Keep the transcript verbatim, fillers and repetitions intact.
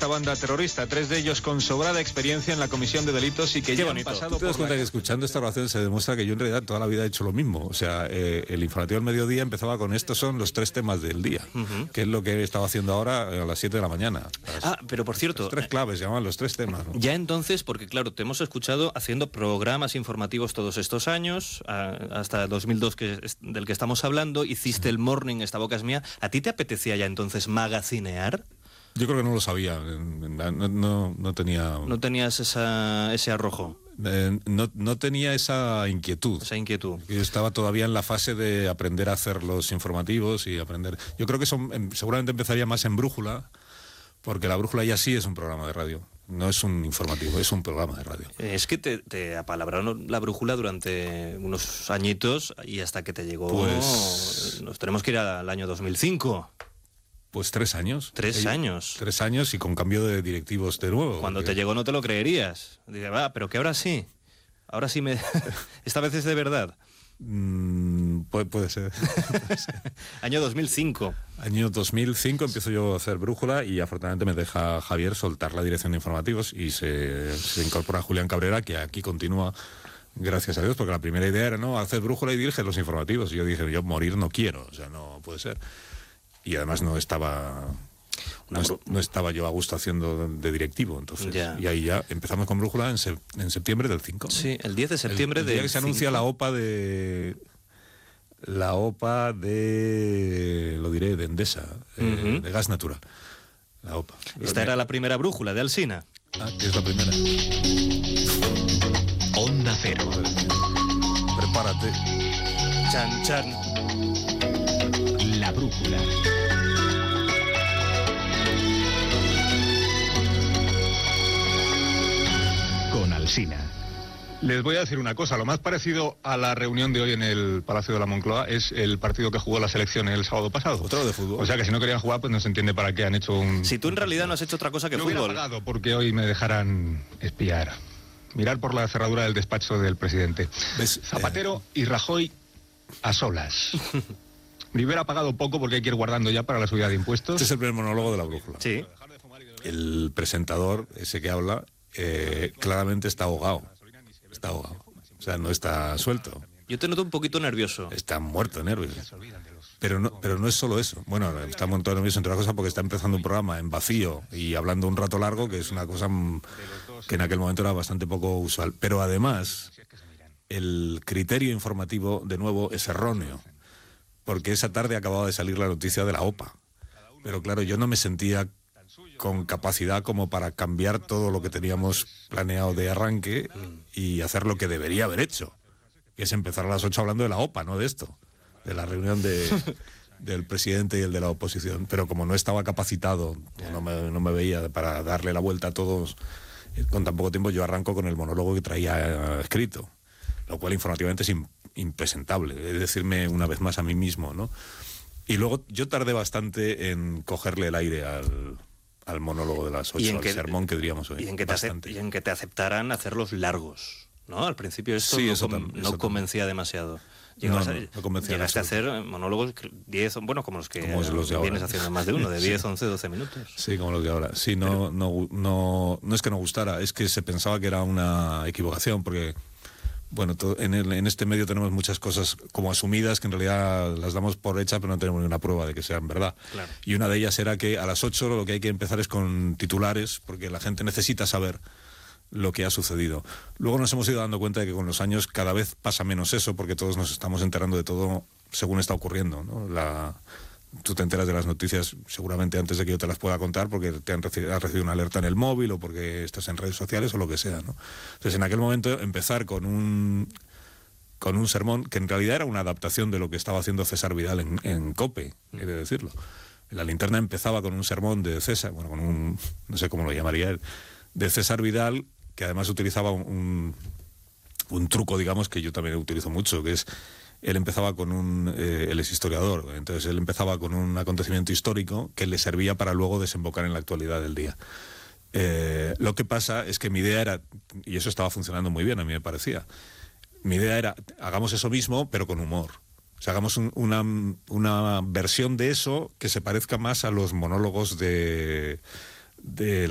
esta banda terrorista, tres de ellos con sobrada experiencia en la comisión de delitos y que Qué ya bonito. han pasado ¿Tú te das por cuenta la... que escuchando esta oración se demuestra que yo en realidad toda la vida he hecho lo mismo? O sea, eh, el informativo del mediodía empezaba con estos son los tres temas del día, uh-huh. que es lo que he estado haciendo ahora a las siete de la mañana. Las, ah, pero por cierto... Las tres claves, se llaman los tres temas, ¿no? Ya entonces, porque claro, te hemos escuchado haciendo programas informativos todos estos años, a, hasta dos mil dos, que es del que estamos hablando, hiciste el Morning, Esta boca es mía. ¿A ti te apetecía ya entonces magacinear? Yo creo que no lo sabía, no, no, no tenía... ¿No tenías esa, ese arrojo? Eh, no, no tenía esa inquietud. Esa inquietud. Yo estaba todavía en la fase de aprender a hacer los informativos y aprender... Yo creo que eso seguramente empezaría más en Brújula, porque La Brújula ya sí es un programa de radio. No es un informativo, es un programa de radio. Es que te, te apalabraron La Brújula durante unos añitos y hasta que te llegó... Pues... Nos tenemos que ir al año dos mil cinco. Pues tres años. Tres años. Tres años y con cambio de directivos de nuevo. Cuando porque... te llegó no te lo creerías. Dice, va, pero que ahora sí. Ahora sí me... Esta vez es de verdad. Mm, puede, puede ser. puede ser. Año dos mil cinco. Año dos mil cinco empiezo yo a hacer Brújula y afortunadamente me deja Javier soltar la dirección de informativos y se, se incorpora Julián Cabrera, que aquí continúa, gracias a Dios, porque la primera idea era, no, hacer Brújula y dirige los informativos. Y yo dije, yo morir no quiero, o sea, no puede ser. Y además no estaba no, es, no estaba yo a gusto haciendo de directivo, entonces ya. Y ahí ya empezamos con Brújula en, se, en septiembre del cinco, ¿no? Sí, el diez de septiembre el, el día del que se anuncia cinco. la OPA de la OPA de lo diré de Endesa, uh-huh. eh, de gas natural, la OPA. Esta era la primera Brújula de Alsina. Ah, que es la primera. Onda Cero. Prepárate. Chan, chan. La Brújula. Con Alsina. Les voy a decir una cosa, lo más parecido a la reunión de hoy en el Palacio de la Moncloa es el partido que jugó la selección el sábado pasado. Otro de fútbol. O sea que si no querían jugar, pues no se entiende para qué han hecho un... Si tú en realidad no has hecho otra cosa que Yo fútbol. hubiera pagado porque hoy me dejaran espiar. Mirar por la cerradura del despacho del presidente. ¿Ves? Zapatero y Rajoy a solas. Me hubiera pagado poco porque hay que ir guardando ya para la subida de impuestos. Este es el primer monólogo de La Brújula. Sí. El presentador, ese que habla, eh, claramente está ahogado. Está ahogado. O sea, no está suelto. Yo te noto un poquito nervioso. Está muerto de nervios. Pero no, pero no es solo eso. Bueno, está montado nervioso entre otras cosas porque está empezando un programa en vacío y hablando un rato largo, que es una cosa que en aquel momento era bastante poco usual. Pero además, el criterio informativo, de nuevo, es erróneo. Porque esa tarde acababa de salir la noticia de la OPA. Pero claro, yo no me sentía con capacidad como para cambiar todo lo que teníamos planeado de arranque y hacer lo que debería haber hecho, que es empezar a las ocho hablando de la OPA, no de esto, de la reunión de, del presidente y el de la oposición. Pero como no estaba capacitado, no me, no me veía para darle la vuelta a todos con tan poco tiempo, yo arranco con el monólogo que traía escrito, lo cual informativamente es imp- impresentable, es decirme una vez más a mí mismo, ¿no? Y luego yo tardé bastante en cogerle el aire al, al monólogo de las ocho, al que, sermón que diríamos hoy. Y en que, te acep- y en que te aceptaran hacerlos largos, ¿no? Al principio esto sí, no, eso com- tam- no eso convencía demasiado. No, a, no, no convencía llegaste a absoluto. hacer monólogos diez, bueno, como los que como los de vienes ahora. haciendo más de uno, de Sí. diez, once, doce minutos. Sí, como los de ahora. Sí, no, Pero... no, no, no es que no gustara, es que se pensaba que era una equivocación, porque bueno, todo, en, el, en este medio tenemos muchas cosas como asumidas que en realidad las damos por hechas, pero no tenemos ninguna prueba de que sean verdad. Claro. Y una de ellas era que a las ocho lo que hay que empezar es con titulares, porque la gente necesita saber lo que ha sucedido. Luego nos hemos ido dando cuenta de que con los años cada vez pasa menos eso, porque todos nos estamos enterando de todo según está ocurriendo, ¿no? La... Tú te enteras de las noticias seguramente antes de que yo te las pueda contar porque te han recibido, has recibido una alerta en el móvil o porque estás en redes sociales o lo que sea, ¿no? Entonces, en aquel momento, empezar con un con un sermón que en realidad era una adaptación de lo que estaba haciendo César Vidal en, en COPE, he de decirlo. La linterna empezaba con un sermón de César, bueno, con un, no sé cómo lo llamaría él, de César Vidal, que además utilizaba un, un, un truco, digamos, que yo también utilizo mucho, que es... Él empezaba con un... Eh, él es historiador, entonces él empezaba con un acontecimiento histórico que le servía para luego desembocar en la actualidad del día. Eh, lo que pasa es que mi idea era, y eso estaba funcionando muy bien, a mí me parecía, mi idea era, hagamos eso mismo, pero con humor. O sea, hagamos un, una, una versión de eso que se parezca más a los monólogos de... de